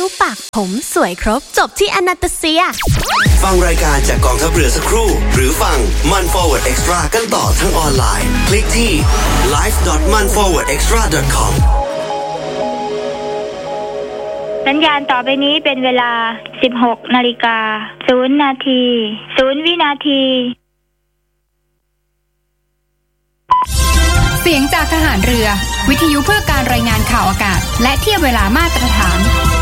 ปากผมสวยครบจบที่อนาตาเซียฟังรายการจากกองทัพเรือสักครู่หรือฟังมัน Forward Extra กันต่อทั้งออนไลน์คลิกที่ live.manforwardextra.com สัญญาณต่อไปนี้เป็นเวลา 16:00 น.0 นาที 0 วินาทีเสียงจากทหารเรือวิทยุเพื่อการรายงานข่าวอากาศและเทียบเวลามาตรฐาน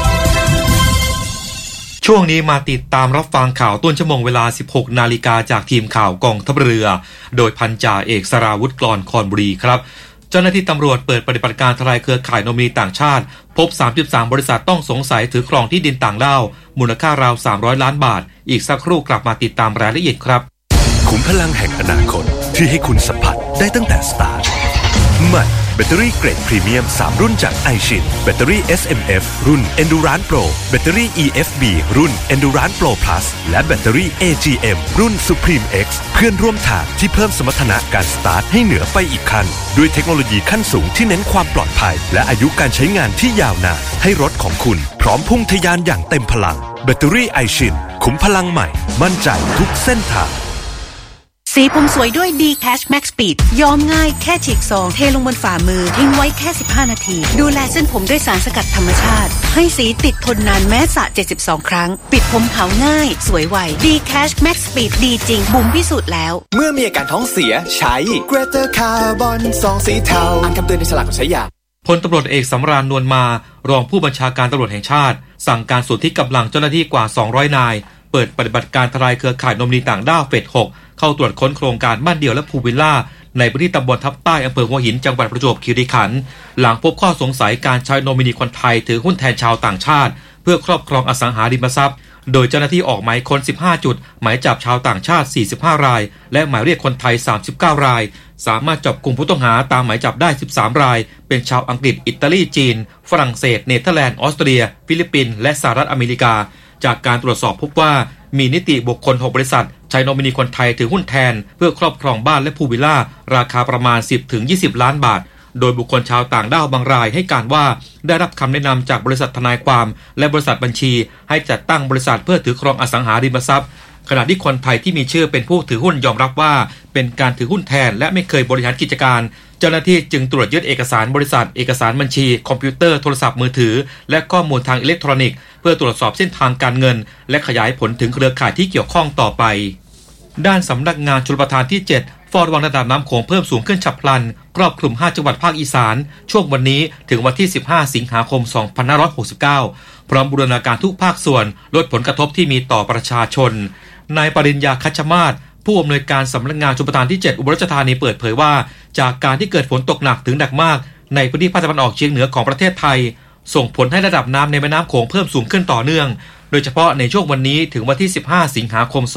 ช่วงนี้มาติดตามรับฟังข่าวต้นชั่วโมงเวลา 16 นาฬิกาจากทีมข่าวกองทัพเรือโดยพันจ่าเอกสราวุธกลอนคอนบุรีครับเจ้าหน้าที่ตำรวจเปิดปฏิบัติการทลายเครือข่ายนอมินีต่างชาติพบ 33 บริษัทต้องสงสัยถือครองที่ดินต่างด้าวมูลค่าราว 300 ล้านบาทอีกสักครู่กลับมาติดตามรายละเอียดครับขุมพลังแห่งอนาคตที่ให้คุณสัมผัสได้ตั้งแต่สตาร์ทใหม่แบตเตอรี่เกรดพรีเมียม3รุ่นจาก iShin แบตเตอรี่ SMF รุ่น Endurance Pro แบตเตอรี่ EFB รุ่น Endurance Pro Plus และแบตเตอรี่ AGM รุ่น Supreme X เพื่อนร่วมทางที่เพิ่มสมรรถนะการสตาร์ทให้เหนือไปอีกขั้นด้วยเทคโนโลยีขั้นสูงที่เน้นความปลอดภัยและอายุการใช้งานที่ยาวนานให้รถของคุณพร้อมพุ่งทะยานอย่างเต็มพลังแบตเตอรี่ iShin ขุมพลังใหม่มั่นใจทุกเส้นทางสีผมสวยด้วย D-Cash Max Speed ย้อมง่ายแค่ฉีกซองเทลงบนฝ่ามือทิ้งไว้แค่15นาทีดูแลเส้นผมด้วยสารสกัดธรรมชาติให้สีติดทนนานแม้สระ72ครั้งปิดผมขาวง่ายสวยไว D-Cash Max Speed ดีจริงบุ๋มพิสูจน์แล้วเมื่อมีอาการท้องเสียใช้ Greater Carbon ซองสีเทาอ่านคำเตือนในฉลากก่อนใช้ยาพลตำรวจเอกสำราญนวลมารองผู้บัญชาการตำรวจแห่งชาติสั่งการส่วนที่กำลังเจ้าหน้าที่กว่า200นายเปิดปฏิบัติการทลายเครือข่ายนอมินีต่างด้าวเฟส 6เข้าตรวจค้นโครงการบ้านเดี่ยวและพูลวิลล่าในพื้นที่ตำบลทับใต้อำเภอหัวหินจังหวัดประจวบคีรีขันธ์หลังพบข้อสงสัยการใช้นอมินีคนไทยถือหุ้นแทนชาวต่างชาติเพื่อครอบครองอสังหาริมทรัพย์โดยเจ้าหน้าที่ออกหมายค้น15จุดหมายจับชาวต่างชาติ45รายและหมายเรียกคนไทย39รายสามารถจับกลุ่มผู้ต้องหาตามหมายจับได้13รายเป็นชาวอังกฤษอิตาลีจีนฝรั่งเศสเนเธอร์แลนด์ออสเตรียฟิลิปปินส์และสหรัฐอเมริกาจากการตรวจสอบพบว่ามีนิติบุคคล6บริษัทใช้นอมินีคนไทยถือหุ้นแทนเพื่อครอบครองบ้านและพูลวิลล่าราคาประมาณ 10-20 ล้านบาทโดยบุคคลชาวต่างด้าวบางรายให้การว่าได้รับคำแนะนำจากบริษัททนายความและบริษัทบัญชีให้จัดตั้งบริษัทเพื่อถือครองอสังหาริมทรัพย์ขณะที่คนไทยที่มีชื่อเป็นผู้ถือหุ้นยอมรับว่าเป็นการถือหุ้นแทนและไม่เคยบริหารกิจการเจ้าหน้าที่จึงตรวจยึดเอกสารบริษัทเอกสารบัญชีคอมพิวเตอร์โทรศัพท์มือถือและข้อมูลทางอิเล็กทรอนิกส์เพื่อตรวจสอบเส้นทางการเงินและขยายผลถึงเครือข่ายที่เกี่ยวข้องต่อไปด้านสำนักงานชลประทานที่7เฝ้าระวังระดับน้ำโขงเพิ่มสูงขึ้นฉับพลันครอบคลุม5จังหวัดภาคอีสานช่วงวันนี้ถึงวันที่15สิงหาคม2569พร้อมบูรณาการทุกภาคส่วนลดผลกระทบที่มีต่อประชาชนนายปริญญาคัชมาศผู้อำนวยการสำนักงานชลประทานที่7อุบลราชธานีเปิดเผยว่าจากการที่เกิดฝนตกหนักถึงหนักมากในพื้นที่ภาคตะวันออกเฉียงเหนือของประเทศไทยส่งผลให้ระดับน้ำในแม่น้ำโขงเพิ่มสูงขึ้นต่อเนื่องโดยเฉพาะในช่วงวันนี้ถึงวันที่15สิงหาคม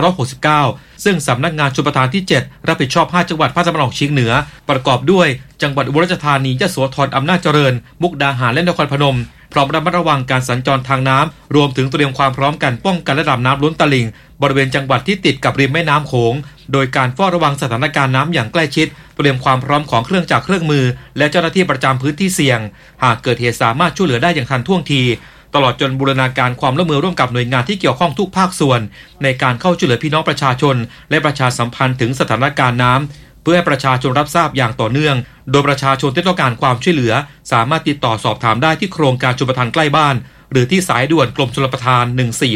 2569ซึ่งสำนักงานชลประทานที่7รับผิดชอบ5จังหวัดภาคตะวันออกเฉียงเหนือประกอบด้วยจังหวัดอุบลราชธานียโสธรอำนาจเจริญมุกดาหารและนครพนมพร้อมระมัดระวังการสัญจรทางน้ำรวมถึงเตรียมความพร้อมกันป้องกันระดับน้ำล้นตลิ่งบริเวณจังหวัดที่ติดกับริมแม่น้ำโขงโดยการเฝ้าระวังสถานการณ์น้ำอย่างใกล้ชิดเตรียมความพร้อมของเครื่องจักรเครื่องมือและเจ้าหน้าที่ประจำพื้นที่เสี่ยงหากเกิดเหตุสามารถช่วยเหลือได้อย่างทันท่วงทีตลอดจนบูรณาการความร่วมมือร่วมกับหน่วยงานที่เกี่ยวข้องทุกภาคส่วนในการเข้าช่วยเหลือพี่น้องประชาชนและประชาสัมพันธ์ถึงสถานการณ์น้ำเพื่อให้ประชาชนรับทราบอย่างต่อเนื่องโดยประชาชนที่ต้องการความช่วยเหลือสามารถติดต่อสอบถามได้ที่โครงการชลประทานใกล้บ้านหรือที่สายด่วนกรมชลประทาน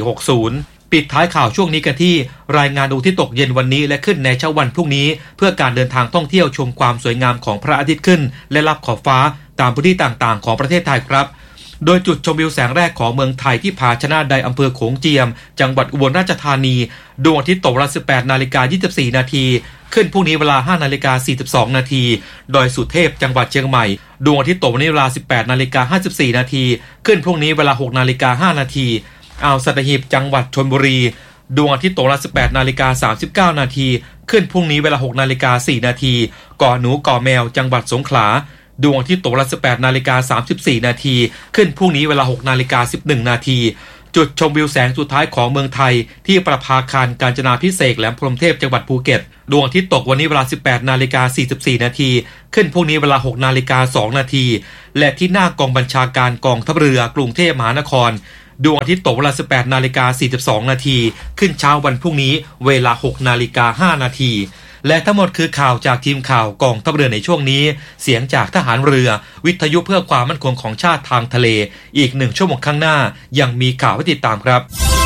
1460ปิดท้ายข่าวช่วงนี้กันที่รายงานดวงอาทิตย์ตกเย็นวันนี้และขึ้นในเช้าวันพรุ่งนี้เพื่อการเดินทางท่องเที่ยวชมความสวยงามของพระอาทิตย์ขึ้นและลับขอบฟ้าตามพื้นที่ต่างๆของประเทศไทยครับโดยจุดชมวิวแสงแรกของเมืองไทยที่ผาชนะไดอำเภอโขงเจียมจังหวัดอุบลราชธานีดวงอาทิตย์ตกเวลา 18:24 นาทีขึ้นพรุ่งนี้เวลา 5:42 นาทีดอยสุเทพจังหวัดเชียงใหม่ดวงอาทิตย์ตกวันนี้เวลา 18:54 นาทีขึ้นพรุ่งนี้เวลา 6:05 นาทีอ่าวสัตหีบจังหวัดชลบุรีดวงอาทิตย์ตกเวลา 18:39 นาทีขึ้นพรุ่งนี้เวลา 6:04 นาทีเกาะหนูเกาะแมวจังหวัดสงขลาดวงอาทิตย์ตกเวลา 18:34 นาทีขึ้นพรุ่งนี้เวลา 6:11 นาทีจุดชมวิวแสงสุดท้ายของเมืองไทยที่ประภาคารกาญจนาภิเษกแหลมพรหมเทพจังหวัดภูเก็ตดวงอาทิตย์ตกวันนี้เวลา 18:44 นาทีขึ้นพรุ่งนี้เวลา 6:02 นาทีและที่หน้ากองบัญชาการกองทัพเรือกรุงเทพมหานครดวงอาทิตย์ตกเวลา 18:42 นาทีขึ้นเช้าวันพรุ่งนี้เวลา 6:05 นาทีและทั้งหมดคือข่าวจากทีมข่าวกองทัพเรือในช่วงนี้เสียงจากทหารเรือวิทยุเพื่อความมั่นคงของชาติทางทะเลอีก1 ชั่วโมงข้างหน้ายังมีข่าวให้ติดตามครับ